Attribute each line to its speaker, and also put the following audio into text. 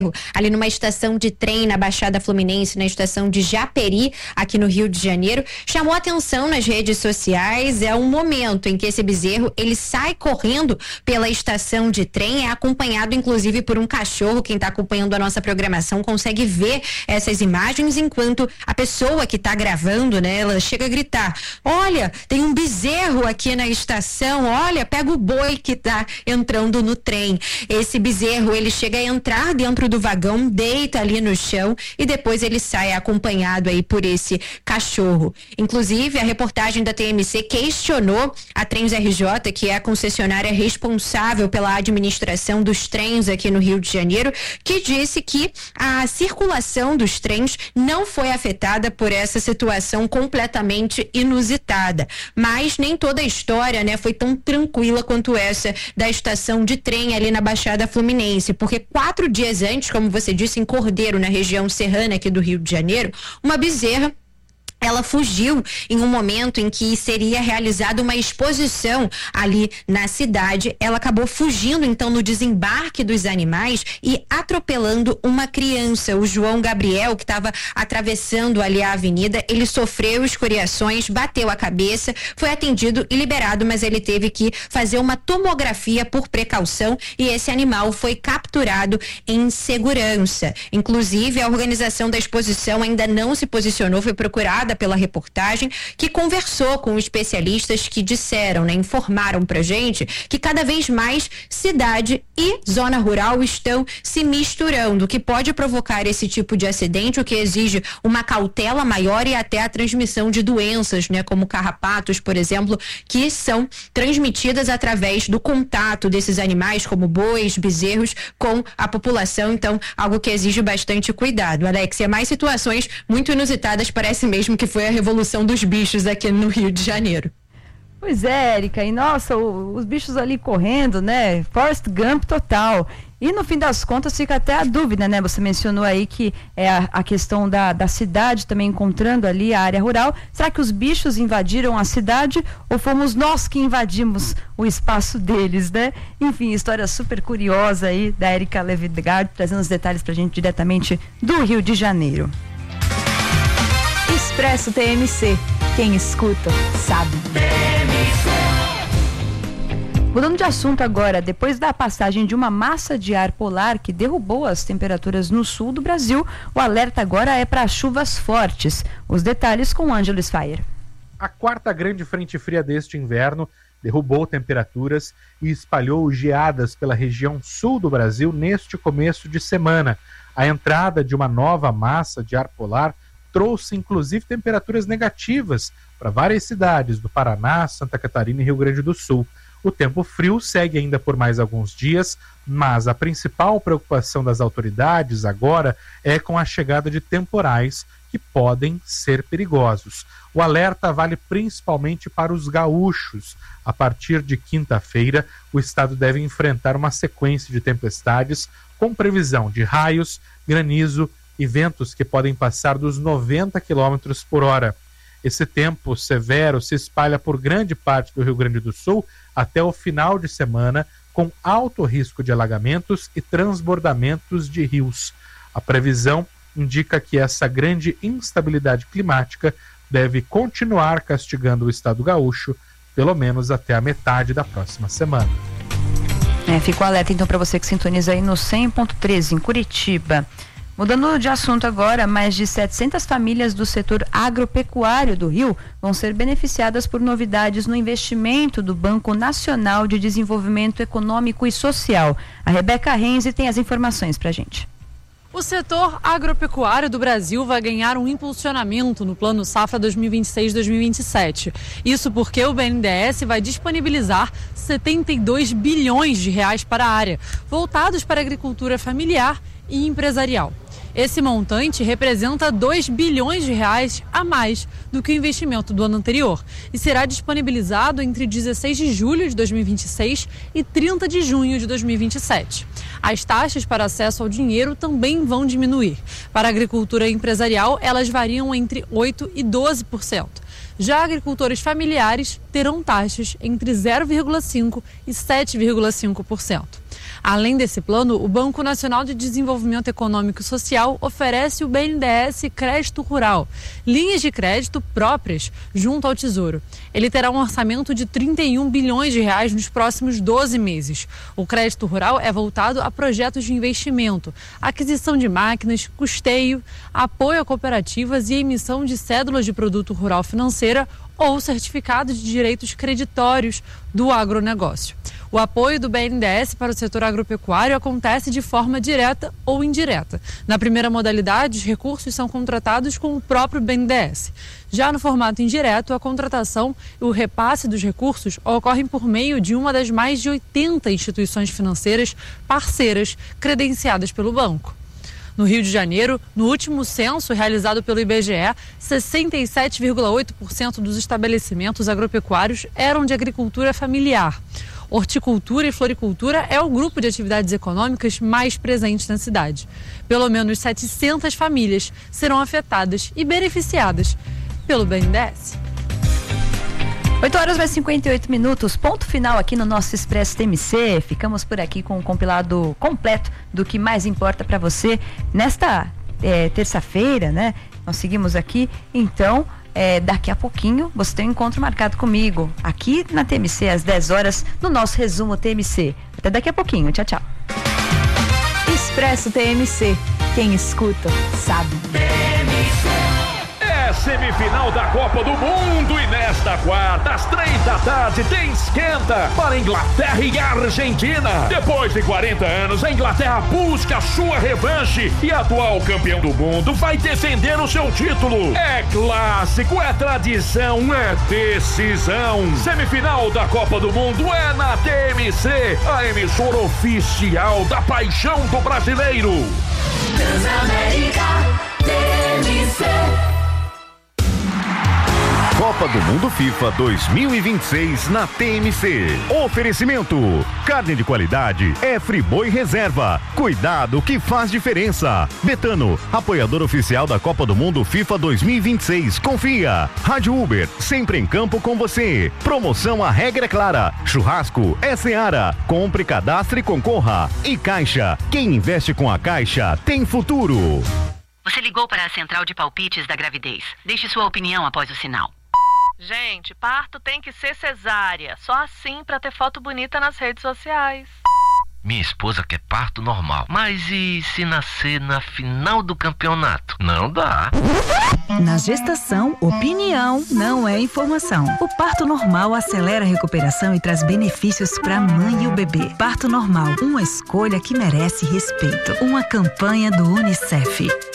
Speaker 1: ali numa estação de trem na Baixada Fluminense, na estação de Japeri, aqui no Rio de Janeiro, chamou atenção nas redes sociais. É um momento em que esse bezerro, ele sai correndo pela estação de trem, é acompanhado inclusive por um cachorro. Quem está acompanhando a nossa programação consegue ver essas imagens, enquanto a pessoa que está gravando, né, ela chega a gritar: olha, tem um bezerro aqui na estação, olha, pega o boi que está entrando no trem. Esse bezerro, ele chega a entrar dentro do vagão, deita ali no chão e depois ele sai acompanhado aí por esse cachorro. Inclusive, a reportagem da TMC questionou a Trens RJ, que é a concessionária responsável pela administração dos trens aqui no Rio de Janeiro, que disse que a circulação dos trens não foi afetada por essa situação completamente inusitada. Mas nem toda a história, né, foi tão tranquila quanto essa da estação de trem ali na Baixada Fluminense, porque 4 dias antes, como você disse, em Cordeiro, na região serrana aqui do Rio de Janeiro, uma bezerra, ela fugiu em um momento em que seria realizada uma exposição ali na cidade. Ela acabou fugindo então no desembarque dos animais e atropelando uma criança. O João Gabriel, que estava atravessando ali a avenida, ele sofreu escoriações, bateu a cabeça, foi atendido e liberado, mas ele teve que fazer uma tomografia por precaução e esse animal foi capturado em segurança. Inclusive, a organização da exposição ainda não se posicionou, foi procurada pela reportagem, que conversou com especialistas que disseram, né, informaram pra gente que cada vez mais cidade e zona rural estão se misturando, o que pode provocar esse tipo de acidente, o que exige uma cautela maior e até a transmissão de doenças, né, como carrapatos, por exemplo, que são transmitidas através do contato desses animais, como bois, bezerros, com a população. Então, algo que exige bastante cuidado. Alexia, mais situações muito inusitadas, parece mesmo que foi a revolução dos bichos aqui no Rio de Janeiro.
Speaker 2: Pois é, Érica, e nossa, os bichos ali correndo, né? Forrest Gump total. E no fim das contas fica até a dúvida, né? Você mencionou aí que é a questão da cidade também encontrando ali a área rural. Será que os bichos invadiram a cidade ou fomos nós que invadimos o espaço deles, né? Enfim, história super curiosa aí da Érica Levidgard, trazendo os detalhes pra gente diretamente do Rio de Janeiro.
Speaker 3: Expresso TMC. Quem escuta, sabe.
Speaker 2: Mudando de assunto agora, depois da passagem de uma massa de ar polar que derrubou as temperaturas no sul do Brasil, o alerta agora é para chuvas fortes. Os detalhes com Ângelo Sfaier.
Speaker 4: A quarta grande frente fria deste inverno derrubou temperaturas e espalhou geadas pela região sul do Brasil neste começo de semana. A entrada de uma nova massa de ar polar trouxe inclusive temperaturas negativas para várias cidades do Paraná, Santa Catarina e Rio Grande do Sul. O tempo frio segue ainda por mais alguns dias, mas a principal preocupação das autoridades agora é com a chegada de temporais que podem ser perigosos. O alerta vale principalmente para os gaúchos. A partir de quinta-feira, o estado deve enfrentar uma sequência de tempestades com previsão de raios, granizo e ventos que podem passar dos 90 km por hora. Esse tempo severo se espalha por grande parte do Rio Grande do Sul até o final de semana, com alto risco de alagamentos e transbordamentos de rios. A previsão indica que essa grande instabilidade climática deve continuar castigando o estado gaúcho, pelo menos até a metade da próxima semana.
Speaker 2: Fica o alerta então para você que sintoniza aí no 100.13 em Curitiba. Mudando de assunto agora, mais de 700 famílias do setor agropecuário do Rio vão ser beneficiadas por novidades no investimento do Banco Nacional de Desenvolvimento Econômico e Social. A Rebeca Renzi tem as informações para a gente.
Speaker 5: O setor agropecuário do Brasil vai ganhar um impulsionamento no Plano Safra 2026-2027. Isso porque o BNDES vai disponibilizar 72 bilhões de reais para a área, voltados para a agricultura familiar e empresarial. Esse montante representa 2 bilhões de reais a mais do que o investimento do ano anterior e será disponibilizado entre 16 de julho de 2026 e 30 de junho de 2027. As taxas para acesso ao dinheiro também vão diminuir. Para a agricultura empresarial, elas variam entre 8% e 12%. Já agricultores familiares terão taxas entre 0,5% e 7,5%. Além desse plano, o Banco Nacional de Desenvolvimento Econômico e Social oferece o BNDES Crédito Rural, linhas de crédito próprias junto ao Tesouro. Ele terá um orçamento de 31 bilhões de reais nos próximos 12 meses. O crédito rural é voltado a projetos de investimento, aquisição de máquinas, custeio, apoio a cooperativas e emissão de cédulas de produto rural financeira ou certificados de direitos creditórios do agronegócio. O apoio do BNDES para o setor agropecuário acontece de forma direta ou indireta. Na primeira modalidade, os recursos são contratados com o próprio BNDES. Já no formato indireto, a contratação e o repasse dos recursos ocorrem por meio de uma das mais de 80 instituições financeiras parceiras credenciadas pelo banco. No Rio de Janeiro, no último censo realizado pelo IBGE, 67,8% dos estabelecimentos agropecuários eram de agricultura familiar. Horticultura e floricultura é o grupo de atividades econômicas mais presentes na cidade. Pelo menos 700 famílias serão afetadas e beneficiadas pelo BNDES.
Speaker 2: 8 horas mais 58 minutos, ponto final aqui no nosso Expresso TMC. Ficamos por aqui com um compilado completo do que mais importa para você nesta terça-feira, né? Nós seguimos aqui, então daqui a pouquinho você tem um encontro marcado comigo aqui na TMC às 10 horas no nosso resumo TMC. Até daqui a pouquinho, tchau, tchau.
Speaker 3: Expresso TMC, quem escuta sabe.
Speaker 6: Semifinal da Copa do Mundo e nesta quarta, às 3 p.m, tem esquenta para Inglaterra e Argentina. Depois de 40 anos, a Inglaterra busca a sua revanche e atual campeão do mundo vai defender o seu título. É clássico, é tradição, é decisão. Semifinal da Copa do Mundo é na TMC, a emissora oficial da paixão do brasileiro.
Speaker 7: Transamérica TMC.
Speaker 8: Copa do Mundo FIFA 2026 na TMC. Oferecimento: carne de qualidade é Friboi Reserva. Cuidado que faz diferença. Betano, apoiador oficial da Copa do Mundo FIFA 2026. Confia. Rádio Uber, sempre em campo com você. Promoção A Regra é Clara. Churrasco é Seara. Compre, cadastre e concorra. E Caixa, quem investe com a Caixa tem futuro.
Speaker 9: Você ligou para a central de palpites da gravidez. Deixe sua opinião após o sinal.
Speaker 10: Gente, parto tem que ser cesárea. Só assim pra ter foto bonita nas redes sociais.
Speaker 11: Minha esposa quer parto normal. Mas e se nascer na final do campeonato? Não dá.
Speaker 3: Na gestação, opinião não é informação. O parto normal acelera a recuperação e traz benefícios para a mãe e o bebê. Parto normal, uma escolha que merece respeito. Uma campanha do UNICEF.